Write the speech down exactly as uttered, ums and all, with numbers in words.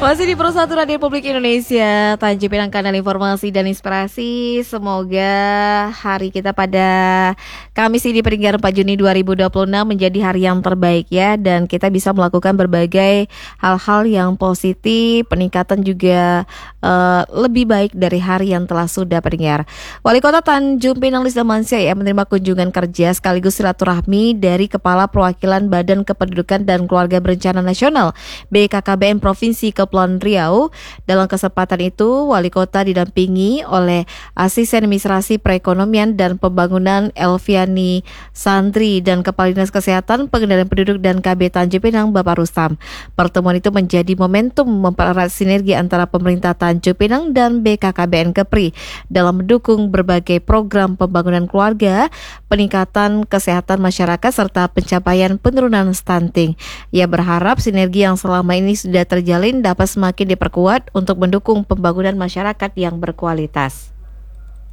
Masih di Persatuan Republik Indonesia, Tanjung Pinang, kanal informasi dan inspirasi. Semoga hari kita pada Kamis ini peringkat empat Juni dua ribu dua puluh enam menjadi hari yang terbaik ya. Dan kita bisa melakukan berbagai hal-hal yang positif, peningkatan juga uh, lebih baik dari hari yang telah sudah peringkat. Wali Kota Tanjung Pinang Liz Damansyah ya menerima kunjungan kerja sekaligus silaturahmi dari Kepala Perwakilan Badan Kependudukan dan Keluarga Berencana Nasional B K K B N Provinsi Kepulauan Riau. Dalam kesempatan itu, Wali Kota didampingi oleh Asisten Administrasi Perekonomian dan Pembangunan Elviani Sandri dan Kepala Dinas Kesehatan, Pengendalian Penduduk dan K B Tanjung Pinang Bapak Rustam. Pertemuan itu menjadi momentum mempererat sinergi antara pemerintah Tanjung Pinang dan B K K B N Kepri dalam mendukung berbagai program pembangunan keluarga, peningkatan kesehatan masyarakat serta pencapaian penurunan stunting. Ia berharap sinergi yang selama ini sudah terjalin dapat semakin diperkuat untuk mendukung pembangunan masyarakat yang berkualitas.